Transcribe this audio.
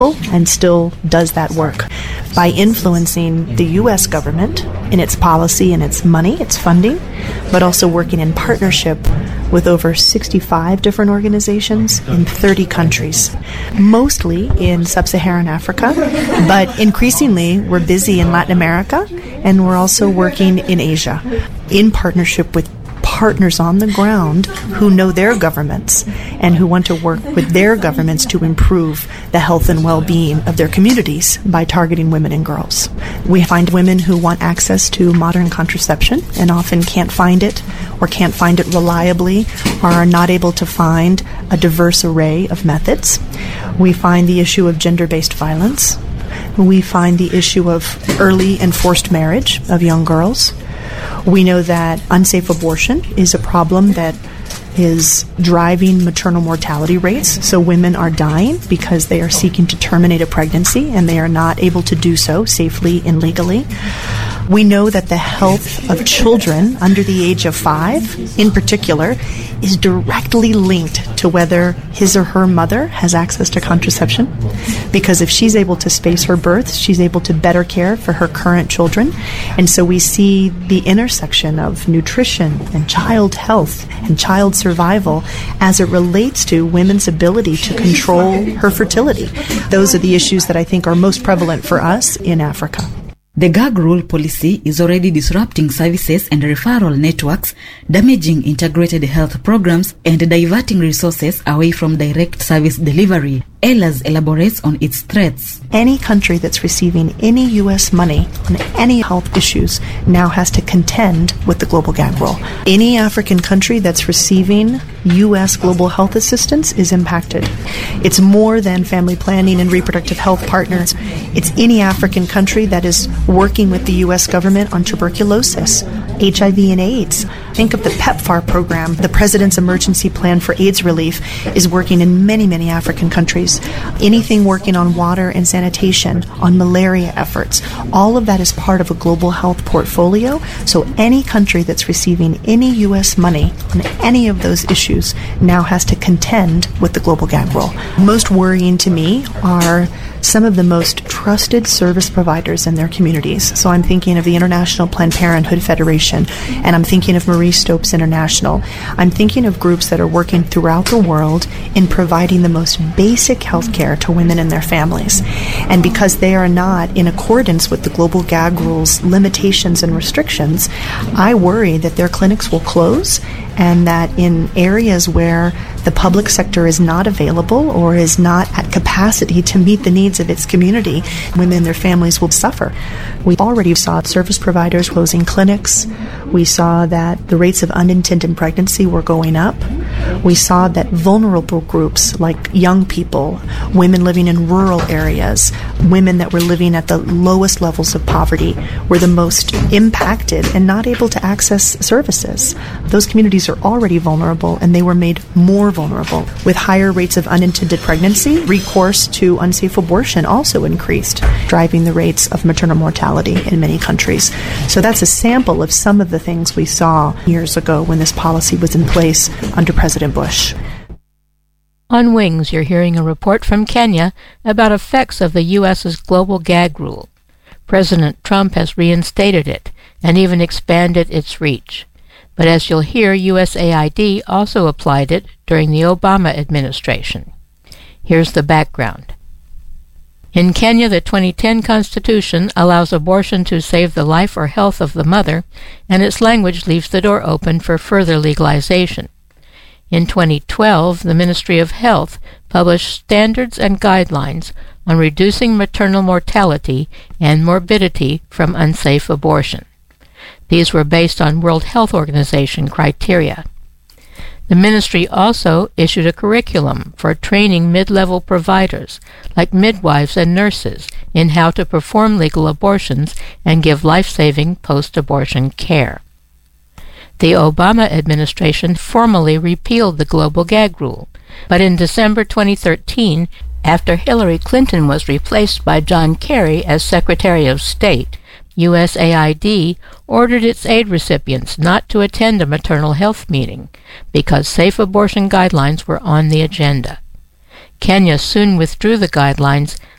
and still does that work by influencing the U.S. government in its policy and its money, its funding, but also working in partnership with over 65 different organizations in 30 countries, mostly in sub-Saharan Africa, but increasingly we're busy in Latin America, and we're also working in Asia in partnership with partners on the ground who know their governments and who want to work with their governments to improve the health and well-being of their communities by targeting women and girls. We find women who want access to modern contraception and often can't find it or can't find it reliably or are not able to find a diverse array of methods. We find the issue of gender-based violence. We find the issue of early and forced marriage of young girls. We know that unsafe abortion is a problem that is driving maternal mortality rates. So women are dying because they are seeking to terminate a pregnancy and they are not able to do so safely and legally. We know that the health of children under the age of 5, in particular, is directly linked to whether his or her mother has access to contraception. Because if she's able to space her births, she's able to better care for her current children. And so we see the intersection of nutrition and child health and child survival as it relates to women's ability to control her fertility. Those are the issues that I think are most prevalent for us in Africa. The gag rule policy is already disrupting services and referral networks, damaging integrated health programs, and diverting resources away from direct service delivery. Ehlers elaborates on its threats. Any country that's receiving any U.S. money on any health issues now has to contend with the global gag rule. Any African country that's receiving U.S. global health assistance is impacted. It's more than family planning and reproductive health partners. It's any African country that is working with the U.S. government on tuberculosis, HIV and AIDS. Think of the PEPFAR program. The President's Emergency Plan for AIDS Relief is working in many, many African countries. Anything working on water and sanitation, on malaria efforts, all of that is part of a global health portfolio. So any country that's receiving any U.S. money on any of those issues now has to contend with the global gag rule. Most worrying to me are some of the most trusted service providers in their communities. So I'm thinking of the International Planned Parenthood Federation, and I'm thinking of Marie Stopes International. I'm thinking of groups that are working throughout the world in providing the most basic health care to women and their families. And because they are not in accordance with the global gag rules, limitations and restrictions, I worry that their clinics will close and that in areas where the public sector is not available or is not at capacity to meet the needs of its community, women and their families will suffer. We already saw service providers closing clinics. We saw that the rates of unintended pregnancy were going up. We saw that vulnerable groups like young people, women living in rural areas, women that were living at the lowest levels of poverty were the most impacted and not able to access services. Those communities are already vulnerable, and they were made more vulnerable. With higher rates of unintended pregnancy, recourse to unsafe abortion also increased, driving the rates of maternal mortality in many countries. So that's a sample of some of the things we saw years ago when this policy was in place under President Bush. On Wings, you're hearing a report from Kenya about effects of the U.S.'s global gag rule. President Trump has reinstated it and even expanded its reach. But as you'll hear, USAID also applied it during the Obama administration. Here's the background. In Kenya, the 2010 Constitution allows abortion to save the life or health of the mother, and its language leaves the door open for further legalization. In 2012, the Ministry of Health published standards and guidelines on reducing maternal mortality and morbidity from unsafe abortion. These were based on World Health Organization criteria. The ministry also issued a curriculum for training mid-level providers, like midwives and nurses, in how to perform legal abortions and give life-saving post-abortion care. The Obama administration formally repealed the global gag rule, but in December 2013, after Hillary Clinton was replaced by John Kerry as Secretary of State, USAID ordered its aid recipients not to attend a maternal health meeting because safe abortion guidelines were on the agenda. Kenya soon withdrew the guidelines,